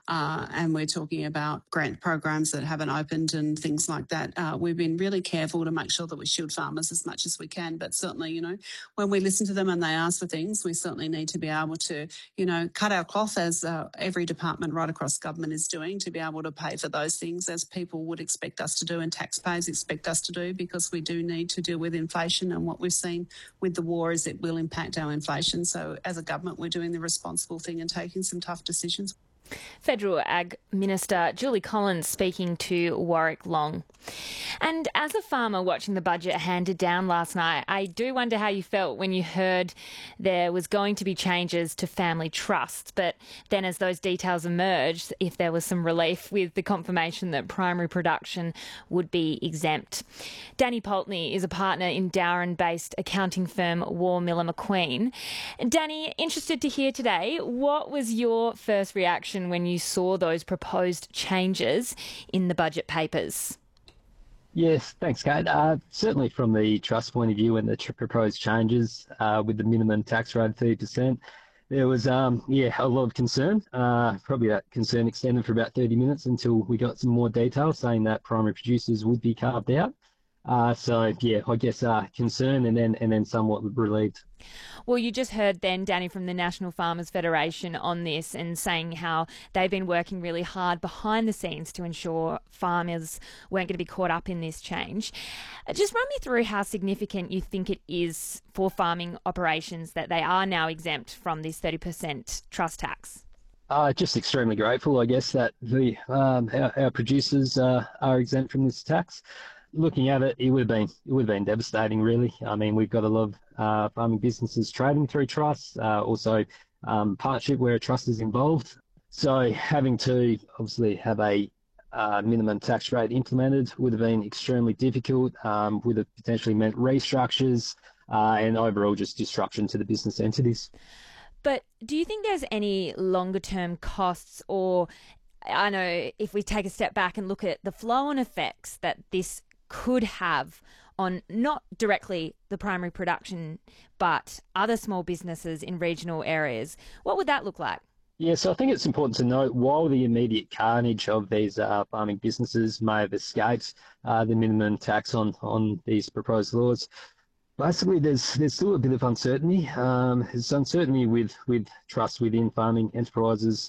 and we're talking about grant programs that haven't opened and things like that. We've been really careful to make sure that we shield farmers as much as we can, but certainly, when we listen to them and they ask for things, we certainly need to be able to, cut our cloth as every department right across government is doing, to be able to pay for those things as people would expect us to do and taxpayers expect us to do, because we do need to deal with inflation, and what we've seen with the war is it will impact our inflation. So as a government, we're doing the responsible thing and taking some tough decisions. Federal Ag Minister Julie Collins speaking to Warwick Long. And as a farmer watching the budget handed down last night, I do wonder how you felt when you heard there was going to be changes to family trusts. But then as those details emerged, if there was some relief with the confirmation that primary production would be exempt. Danny Poltney is a partner in Darwin-based accounting firm War Miller McQueen. Danny, interested to hear today, what was your first reaction when you saw those proposed changes in the budget papers? Yes, thanks, Kate. Certainly from the trust point of view and the proposed changes with the minimum tax rate of 30%, there was, a lot of concern. Probably that concern extended for about 30 minutes until we got some more detail saying that primary producers would be carved out. I guess concern and then somewhat relieved. Well, you just heard then, Danny, from the National Farmers Federation on this and saying how they've been working really hard behind the scenes to ensure farmers weren't going to be caught up in this change. Just run me through how significant you think it is for farming operations that they are now exempt from this 30% trust tax. Just extremely grateful, I guess, that our producers are exempt from this tax. Looking at it, it would have been devastating, really. I mean, we've got a lot of farming businesses trading through trusts, also partnership where a trust is involved. So having to obviously have a minimum tax rate implemented would have been extremely difficult, would have potentially meant restructures and overall just disruption to the business entities. But do you think there's any longer term costs, or I know if we take a step back and look at the flow-on effects that this could have on not directly the primary production, but other small businesses in regional areas, what would that look like? Yeah, so I think it's important to note, while the immediate carnage of these farming businesses may have escaped the minimum tax on these proposed laws, basically there's still a bit of uncertainty. There's uncertainty with trust within farming enterprises,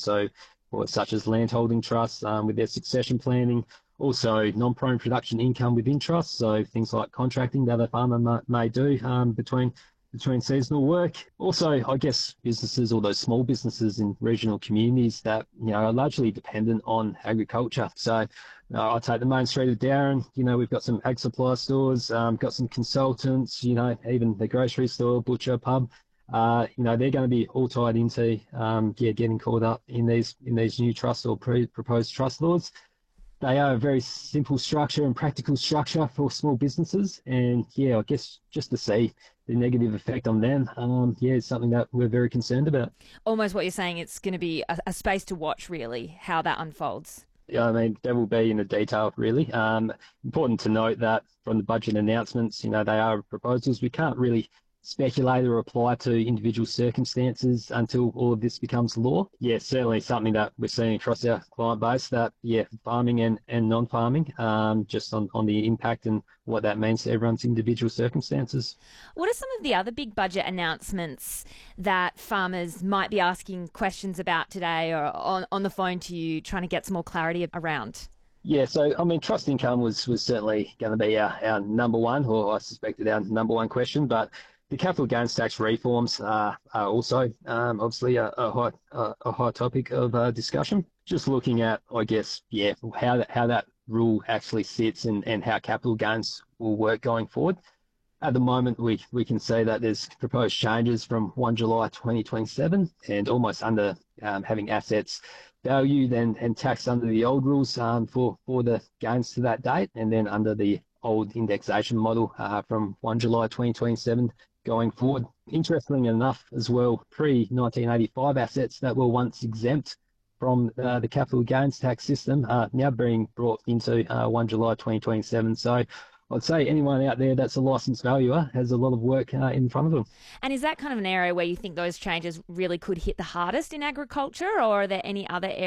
such as landholding trusts with their succession planning. Also, non-prime production income within trusts, so things like contracting that a farmer may do between seasonal work. Also, I guess businesses, or those small businesses in regional communities that are largely dependent on agriculture. So I take the main street of Darwin. We've got some ag supply stores, got some consultants. Even the grocery store, butcher, pub. They're going to be all tied into getting caught up in these new trust or proposed trust laws. They are a very simple structure and practical structure for small businesses. And I guess just to see the negative effect on them, it's something that we're very concerned about. Almost what you're saying, it's going to be a space to watch, really, how that unfolds. Yeah, I mean, that will be in the detail, really. Important to note that from the budget announcements, they are proposals. We can't really speculate or apply to individual circumstances until all of this becomes law. Yeah, certainly something that we're seeing across our client base, that, farming and non-farming, just on the impact and what that means to everyone's individual circumstances. What are some of the other big budget announcements that farmers might be asking questions about today, or on the phone to you, trying to get some more clarity around? Yeah, so, I mean, trust income was certainly going to be our number one, or I suspected our number one question, but the capital gains tax reforms are also obviously a high topic of discussion. Just looking at, I guess, how that rule actually sits and how capital gains will work going forward. At the moment, we can see that there's proposed changes from 1 July 2027, and almost under having assets valued and taxed under the old rules for the gains to that date, and then under the old indexation model from 1 July 2027 going forward. Interestingly enough as well, pre-1985 assets that were once exempt from the capital gains tax system are now being brought into 1 July 2027. So I'd say anyone out there that's a licensed valuer has a lot of work in front of them. And is that kind of an area where you think those changes really could hit the hardest in agriculture, or are there any other areas